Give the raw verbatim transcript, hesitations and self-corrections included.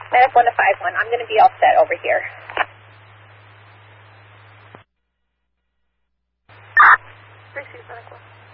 Medic one to five one, I'm going to be all set over here. Receive Medic one.